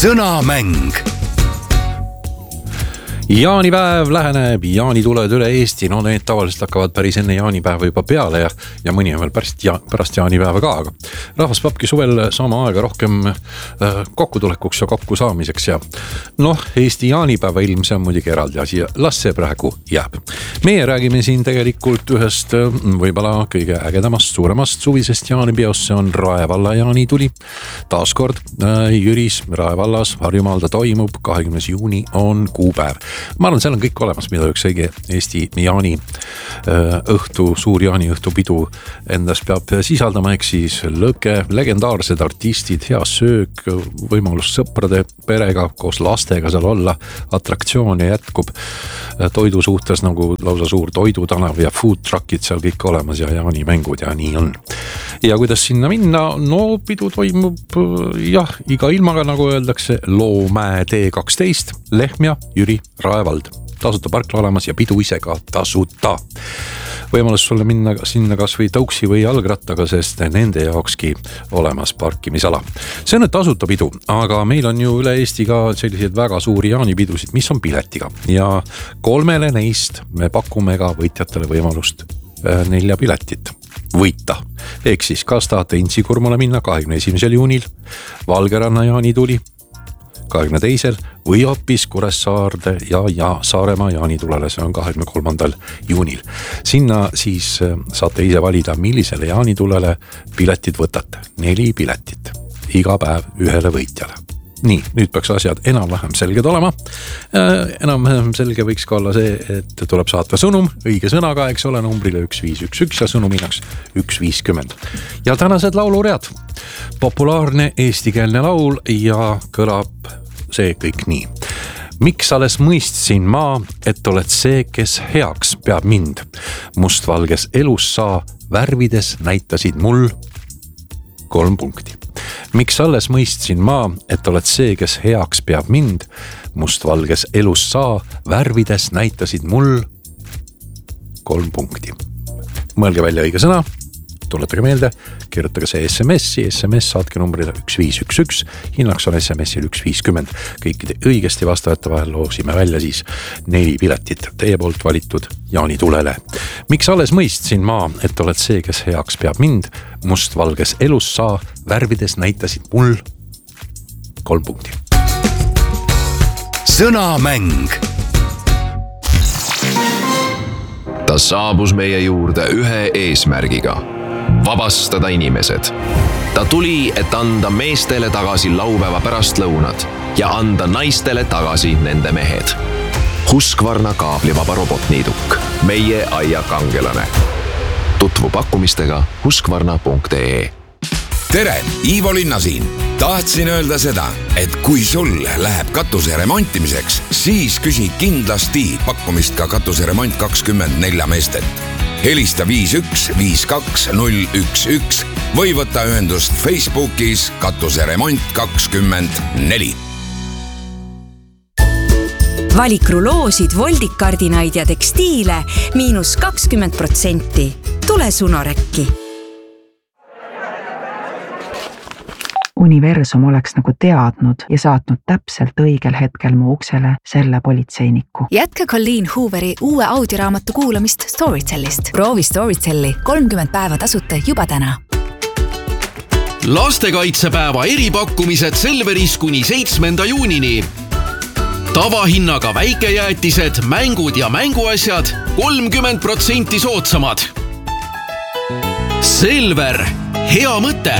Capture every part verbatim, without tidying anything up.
Sõnamäng. Jaanipäev läheneb, jaanituled üle Eesti, no need tavaliselt hakkavad päris enne jaanipäeva juba peale ja, ja mõni on veel pärast, ja, pärast jaanipäeva ka, aga rahvas peabki suvel saama aega rohkem äh, kokkutulekuks ja kokku saamiseks ja noh, Eesti jaanipäeva ilm, see on muidugi eraldi asi ja las see praegu jääb. Meie räägime siin tegelikult ühest võib-olla kõige ägedamast, suuremast suvisest jaanipeost, see on Rae valla jaanituli. Taaskord äh, Jüris, Rae vallas, Harjumaal ta toimub, kahekümnes juuni on kuupäev. Ma arvan, seal on kõik olemas, mida üks õige Eesti jaani õhtu, suur jaani õhtu pidu endas peab sisaldama, ehk siis lõke, legendaarsed artistid, hea söök, võimalus sõprade perega, koos lastega seal olla, atraktsioone jätkub toidu suhtes nagu lausa suur toidutanav ja food truckid seal kõik olemas ja jaanimängud ja nii on. Ja kuidas sinna minna? No pidu toimub jah, iga ilmaga, nagu öeldakse, Loomäe tee kaksteist, Lehtmja, Jüri, Rae vald. Tasuta parkla olemas ja pidu ise ka tasuta. Võimalus sulle minna sinna kas või tõuksi või jalgrattaga, sest nende jaokski olemas parkimisala. See on tasuta pidu, aga meil on ju üle Eesti ka selliseid väga suuri jaanipidusid, mis on piletiga. Ja kolmele neist me pakume ka võitjatele võimalust nelja piletit võita. Ehk siis, kas tahate Intsikurmale minna kahekümne esimesel juunil, Valgeranna jaanituli kahekümne teisel või hoopis Kuressaarde ja, ja Saaremaa jaanitulele, see on kahekümne kolmandal juunil. Sinna siis saate ise valida, millisele jaanitulele piletid võtate. Neli piletit, iga päev ühele võitjale. Nii, nüüd peaks asjad enam-vähem selged olema. Enam-vähem selge võiks ka olla see, et tuleb saata sõnum, õige sõnaga, eks ole, numbrile üks viis üks üks ja sõnuminaks üks viiskümmend. Ja tänased lauluread. Populaarne eestikeelne laul ja kõlab see kõik nii. Miks alles mõistsin ma, et oled see, kes heaks peab mind? Mustvalges elus sa värvides näitasid mul kolm punkti. Miks alles mõistsin ma, et oled see, kes heaks peab mind? Mustvalges elus sa värvides näitasid mul kolm punkti. Mõelge välja õige sõna, tuletage meelde, kirjutage see S M S-i, S M S saatke numbrile üks viis üks üks, hinnaks on S M S-il üks viiskümmend. Kõikide õigesti vastajate vahel loosime välja siis neli piletit teie poolt valitud jaanitulele. Miks alles mõistsin ma, et oled see, kes heaks peab mind? Mustvalges elus sa värvides näitasid mul kolm punkti. Sõnamäng. Ta saabus meie juurde ühe eesmärgiga. Vabastada inimesed. Ta tuli, et anda meestele tagasi laupäeva pärastlõunad ja anda naistele tagasi nende mehed. Husqvarna kaablivaba robotniiduk. Meie aia kangelane. Tutvu pakkumistega husqvarna punkt ee. Tere, Ivo Linna siin. Tahtsin öelda seda, et kui sul läheb katuse remontimiseks, siis küsi kindlasti pakkumist ka katuse remont kakskümmend nelja meestet. Helista viis üks viis kaks null üks üks või võta ühendust Facebookis katuse remont kakskümmend neli. Valik ruloosid, voldikardinaid ja tekstiile miinus kakskümmend protsenti. Tule Sunorekki. Universum oleks nagu teadnud ja saatnud täpselt õigel hetkel mu uksele selle politseiniku. Jätka Colleen Hooveri uue audioraamatu kuulamist Storytellist. Proovi Storytelli kolmkümmend päeva tasuta juba täna. Lastekaitsepäeva eripakkumised Selveris kuni seitsmenda juunini. Tavahinnaga väikejäätised, mängud ja mänguasjad kolmkümmend protsenti soodsamad. Selver, hea mõte!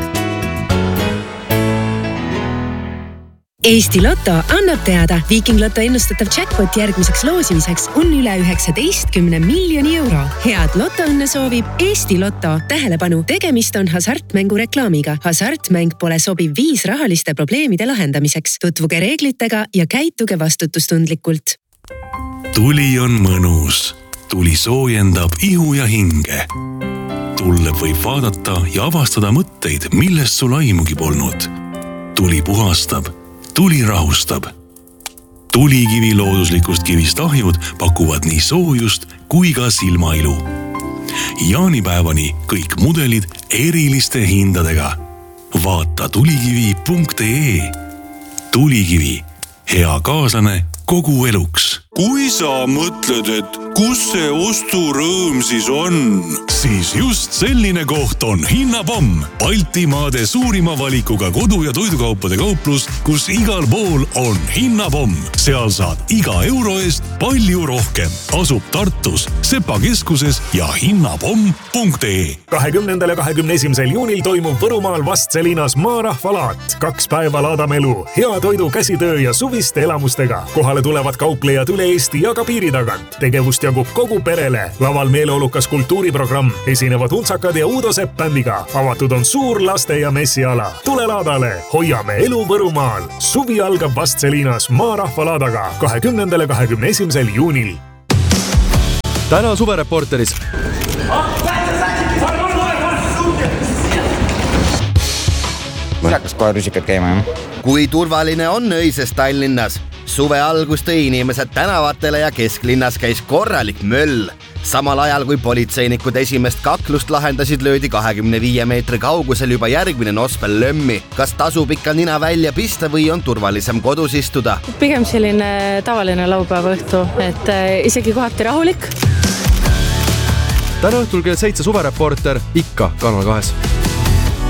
Eesti Lotto annab teada, Viking Lotto ennustatav jackpot järgmiseks loosimiseks on üle üheksateistkümne miljoni euro. Head lotoõnne soovib Eesti Lotto. Tähelepanu, tegemist on hasartmängu reklaamiga. Hasartmäng pole sobiv viis rahaliste probleemide lahendamiseks. Tutvuge reeglitega ja käituge vastutustundlikult. Tuli on mõnus. Tuli soojendab ihu ja hinge. Tulle võib vaadata ja avastada mõtteid, millest sul aimugi polnud. Tuli puhastab. Tuli rahustab. Tulikivi looduslikust kivist ahjud pakuvad nii soojust kui ka silmailu. Jaanipäevani kõik mudelid eriliste hindadega. Vaata tulikivi punkt ee. Tulikivi, hea kaaslane kogu eluks. Kui sa mõtled, et kus see osturõõm siis on? Siis just selline koht on Hinnapomm, Baltimaade suurima valikuga kodu- ja toidukaupade kauplus, kus igal pool on Hinnapomm. Seal saad iga euro eest palju rohkem. Asub Tartus, Sepa keskuses ja hinnapomm punkt ee. kahekümnendal ja kahekümne esimesel juunil toimub Võrumaal Vastselinas maarahvalaat. Kaks päeva laadame elu, hea toidu, käsitöö ja suviste elamustega. Kohale tulevad kauplejad üle Eesti ja ka piiri tagant. Tegevust jagub kogu perele. Laval meeleolukas kultuuriprogramm. Esinevad Untsakad ja Uudo Sepp bändiga. Avatud on suur laste- ja messiala. Tule laadale, hoiame elu Võrumaal. Suvi algab Vastselinas maarahvalaadaga kahekümnendal ja kahekümne esimesel juunil. Täna suvereporteris. Hakkas kohe rusikad käima, jah? Kui turvaline on öises Tallinnas? Suve algus tõi inimesed tänavatele ja kesklinnas käis korralik möll. Samal ajal kui politseinikud esimest kaklust lahendasid, löödi kahekümne viie meetri kaugusel juba järgmine nospel lömmi. Kas tasub ikka nina välja pista või on turvalisem kodus istuda? Pigem selline tavaline laupäeva õhtu, et isegi kohati rahulik. Täna õhtul kell seitse suvereporter ikka Kanal kahes.